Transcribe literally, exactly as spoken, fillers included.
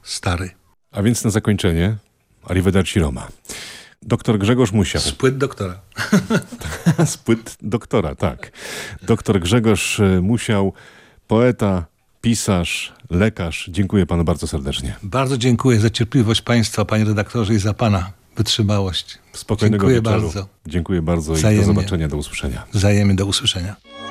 stary. A więc na zakończenie Arrivederci Roma. Doktor Grzegorz Musiał. Z płyt doktora. Z płyt doktora, tak. Doktor Grzegorz Musiał, poeta, pisarz, lekarz. Dziękuję panu bardzo serdecznie. Bardzo dziękuję za cierpliwość państwa, panie redaktorze, i za pana wytrzymałość. Spokojnego Dziękuję wieczoru. bardzo. Dziękuję bardzo i Wzajemnie. do zobaczenia, do usłyszenia. Wzajemnie, do usłyszenia.